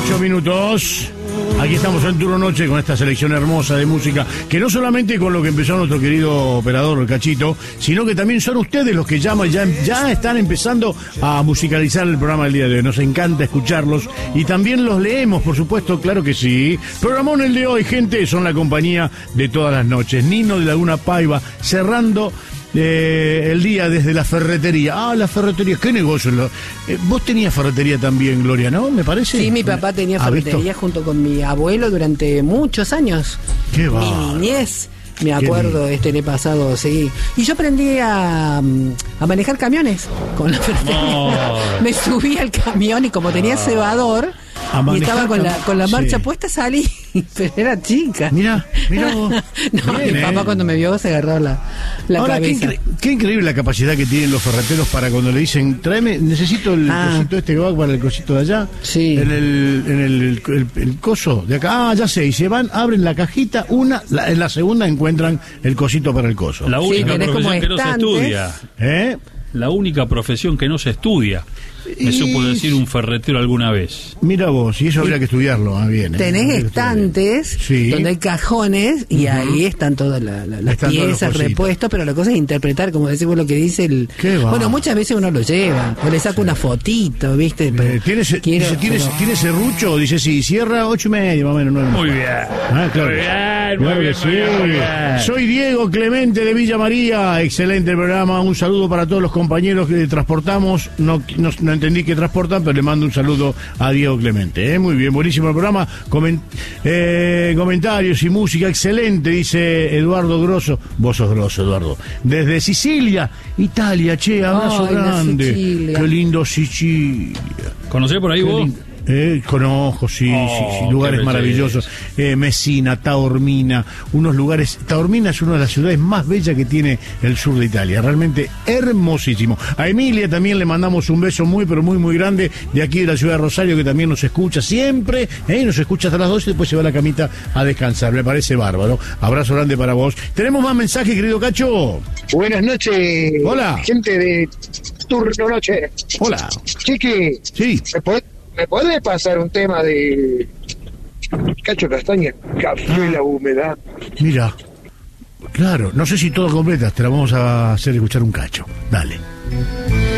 8 minutos. Aquí estamos en Turno Noche con esta selección hermosa de música, que no solamente con lo que empezó nuestro querido operador, el Cachito, sino que también son ustedes los que llaman, ya están empezando a musicalizar el programa del día de hoy. Nos encanta escucharlos y también los leemos, por supuesto, claro que sí. Programón el de hoy, gente, son la compañía de todas las noches. Nino de Laguna Paiva, cerrando el día desde la ferretería. Ah, la ferretería, qué negocio. Vos tenías ferretería también, Gloria, ¿no? Me parece. Sí, mi papá tenía ferretería junto con mi abuelo durante muchos años. Qué va. Mi niñez, me acuerdo, le pasado, sí. Y yo aprendí a manejar camiones con la ferretería. Oh. Me subí al camión y como tenía cebador y estaba con la marcha puesta, salí, pero era chica. Mira vos. No, bien, mi papá cuando me vio se agarró la Ahora, cabeza. Qué increíble la capacidad que tienen los ferreteros para cuando le dicen, tráeme, necesito el cosito este que va para el cosito de allá. Sí. En el coso de acá. Ah, ya sé. Y se van, abren la cajita, en la segunda encuentran el cosito para el coso. La única profesión que no se estudia. La única profesión que no se estudia. Eso puede decir un ferretero alguna vez. Mira vos, y eso habría que estudiarlo bien. Tenés estantes donde hay cajones y ahí están todas las piezas, repuestos, pero la cosa es interpretar, como decimos lo que dice el... Bueno, muchas veces uno lo lleva, o le saca una fotito, ¿viste? ¿Tiene serrucho? Dice, sí, cierra 8:30, más o menos. 9. Muy bien. Ah, claro. Muy bien, sí. Soy Diego Clemente de Villa María, excelente programa, un saludo para todos los compañeros que transportamos, no entendí que transportan, pero le mando un saludo a Diego Clemente. Muy bien, buenísimo el programa. Comentarios y música excelente, dice Eduardo Grosso. Vos sos grosso, Eduardo. Desde Sicilia, Italia, abrazo grande. Qué lindo Sicilia. ¿Conocés por ahí vos? Conozco, sí, lugares maravillosos. Messina, Taormina, unos lugares. Taormina es una de las ciudades más bellas que tiene el sur de Italia, realmente hermosísimo. A Emilia también le mandamos un beso muy, pero muy, muy grande de aquí de la ciudad de Rosario, que también nos escucha siempre, nos escucha hasta las 12 y después se va a la camita a descansar. Me parece bárbaro. Abrazo grande para vos. Tenemos más mensajes, querido Cacho. Buenas noches. Hola. Gente de Turno Noche. Hola. Chiqui. Sí. ¿Me podés pasar un tema de Cacho Castaña? Café y la humedad. Mira, claro, no sé si todo completas, te la vamos a hacer escuchar un cacho. Dale.